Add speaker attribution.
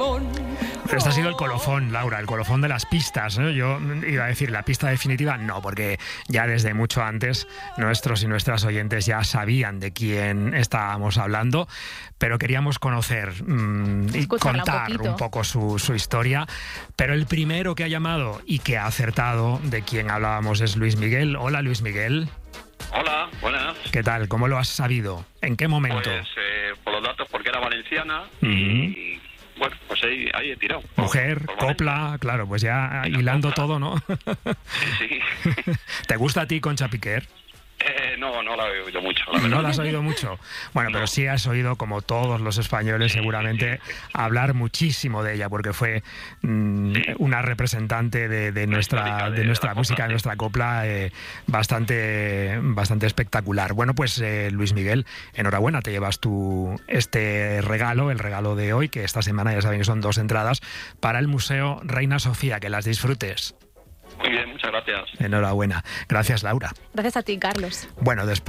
Speaker 1: limón.
Speaker 2: Pero este ha sido el colofón, Laura, el colofón de las pistas, ¿no? Yo iba a decir la pista definitiva, no, porque ya desde mucho antes nuestros y nuestras oyentes ya sabían de quién estábamos hablando, pero queríamos conocer y contar un poco su historia. Pero el primero que ha llamado y que ha acertado de quién hablábamos es Luis Miguel. Hola, Luis Miguel.
Speaker 3: Hola, buenas.
Speaker 2: ¿Qué tal? ¿Cómo lo has sabido? ¿En qué momento?
Speaker 3: Pues por los datos, porque era valenciana y bueno, pues ahí he tirado.
Speaker 2: Mujer, copla, claro, pues ya hilando
Speaker 3: copla.
Speaker 2: todo, ¿no?
Speaker 3: Sí.
Speaker 2: ¿Te gusta a ti Concha Piquer?
Speaker 3: No la he oído mucho, la verdad.
Speaker 2: ¿No la has oído mucho? Bueno, pero sí has oído, como todos los españoles, seguramente, hablar muchísimo de ella, porque fue una representante de nuestra música, de nuestra copla, bastante espectacular. Bueno, pues Luis Miguel, enhorabuena, te llevas tú este regalo, el regalo de hoy, que esta semana ya saben que son 2 entradas, para el Museo Reina Sofía, que las disfrutes.
Speaker 3: Muy bien, muchas gracias.
Speaker 2: Enhorabuena. Gracias, Laura.
Speaker 4: Gracias a ti, Carlos.
Speaker 2: Bueno, después